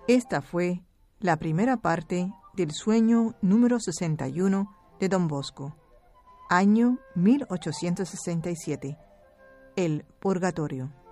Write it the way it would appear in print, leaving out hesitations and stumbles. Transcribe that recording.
Esta fue la primera parte del sueño número 61 de Don Bosco, año 1867, el Purgatorio.